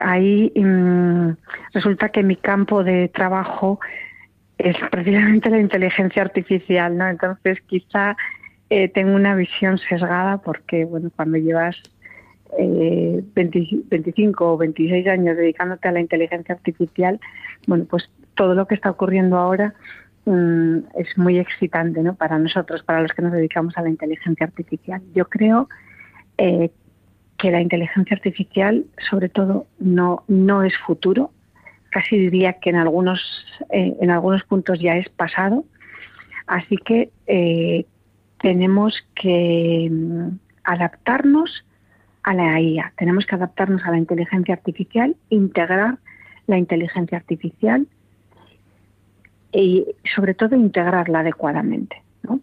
ahí resulta que mi campo de trabajo es precisamente la inteligencia artificial, ¿no? Entonces quizá tengo una visión sesgada porque, bueno, cuando llevas 25 o 26 años dedicándote a la inteligencia artificial, bueno, pues todo lo que está ocurriendo ahora es muy excitante, ¿no? Para nosotros, para los que nos dedicamos a la inteligencia artificial. Yo creo que la inteligencia artificial, sobre todo, no es futuro. Casi diría que en algunos puntos ya es pasado. Así que tenemos que adaptarnos a la IA, tenemos que adaptarnos a la inteligencia artificial, integrar la inteligencia artificial y, sobre todo, integrarla adecuadamente, ¿no?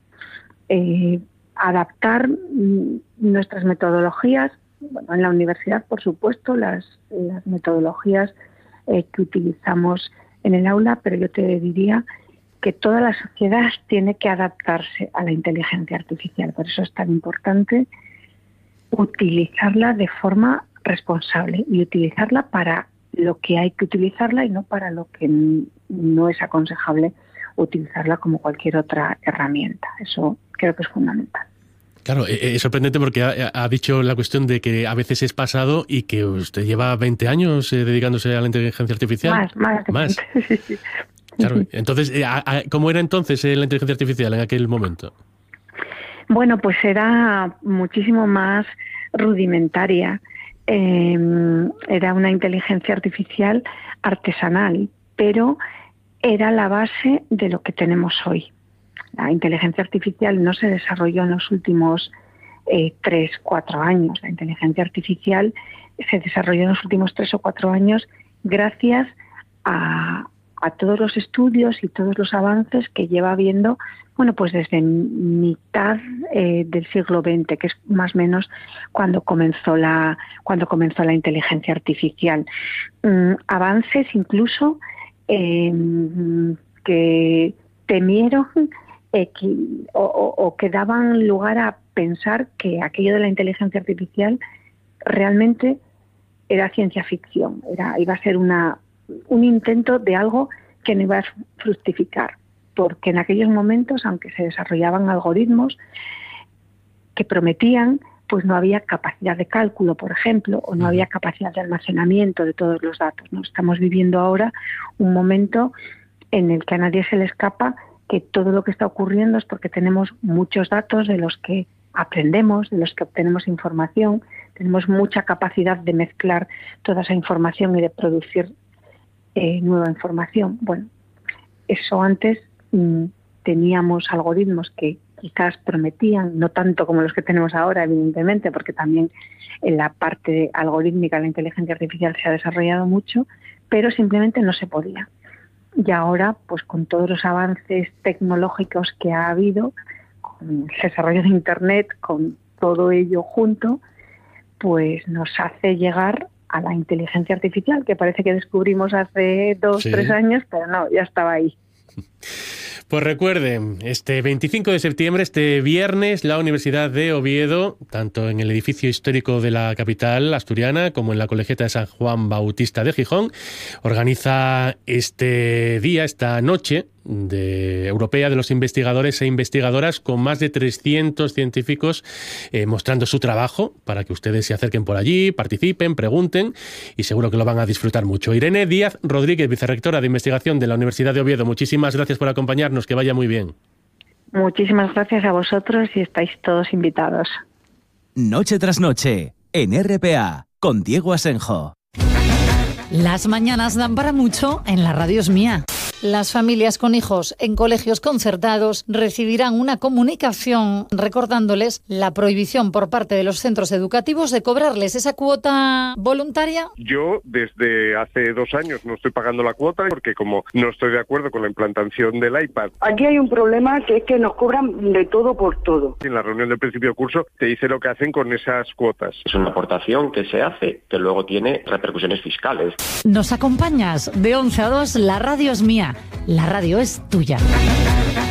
Adaptar nuestras metodologías, bueno, en la universidad, por supuesto, las metodologías que utilizamos en el aula, pero yo te diría que toda la sociedad tiene que adaptarse a la inteligencia artificial. Por eso es tan importante utilizarla de forma responsable y utilizarla para lo que hay que utilizarla y no para lo que no es aconsejable utilizarla como cualquier otra herramienta. Eso creo que es fundamental. Claro, es sorprendente porque ha dicho la cuestión de que a veces es pasado y que usted lleva 20 años dedicándose a la inteligencia artificial. Más. Sí. Claro, entonces, ¿cómo era entonces la inteligencia artificial en aquel momento? Bueno, pues era muchísimo más rudimentaria. Era una inteligencia artificial artesanal, pero era la base de lo que tenemos hoy. La inteligencia artificial no se desarrolló en los últimos 3, 4 años. La inteligencia artificial se desarrolló en los últimos 3 o 4 años gracias a todos los estudios y todos los avances que lleva habiendo, bueno, pues desde mitad del siglo XX, que es más o menos cuando comenzó la inteligencia artificial. Avances incluso que temieron o que daban lugar a pensar que aquello de la inteligencia artificial realmente era ciencia ficción, iba a ser un intento de algo que no iba a fructificar, porque en aquellos momentos, aunque se desarrollaban algoritmos que prometían, pues no había capacidad de cálculo, por ejemplo, o no había capacidad de almacenamiento de todos los datos, ¿no? Estamos viviendo ahora un momento en el que a nadie se le escapa que todo lo que está ocurriendo es porque tenemos muchos datos de los que aprendemos, de los que obtenemos información, tenemos mucha capacidad de mezclar toda esa información y de producir nueva información. Bueno, eso antes teníamos algoritmos que quizás prometían, no tanto como los que tenemos ahora, evidentemente, porque también en la parte algorítmica la inteligencia artificial se ha desarrollado mucho, pero simplemente no se podía. Y ahora, pues con todos los avances tecnológicos que ha habido, con el desarrollo de Internet, con todo ello junto, pues nos hace llegar a la inteligencia artificial, que parece que descubrimos hace 2, 3 años, pero no, ya estaba ahí. Pues recuerden, este 25 de septiembre, este viernes, la Universidad de Oviedo, tanto en el edificio histórico de la capital asturiana como en la Colegiata de San Juan Bautista de Gijón, organiza este día, esta noche europea de los investigadores e investigadoras, con más de 300 científicos mostrando su trabajo para que ustedes se acerquen por allí, participen, pregunten y seguro que lo van a disfrutar mucho. Irene Díaz Rodríguez, vicerrectora de investigación de la Universidad de Oviedo, muchísimas gracias por acompañarnos, que vaya muy bien. Muchísimas gracias a vosotros y estáis todos invitados. Noche tras noche, en RPA, con Diego Asenjo. Las mañanas dan para mucho en La Radio es Mía. Las familias con hijos en colegios concertados recibirán una comunicación recordándoles la prohibición por parte de los centros educativos de cobrarles esa cuota voluntaria. Yo desde hace 2 años no estoy pagando la cuota porque como no estoy de acuerdo con la implantación del iPad. Aquí hay un problema que es que nos cobran de todo por todo. En la reunión del principio de curso te dice lo que hacen con esas cuotas. Es una aportación que se hace que luego tiene repercusiones fiscales. ¿Nos acompañas? De 11 a 2, La Radio es Mía. La radio es tuya.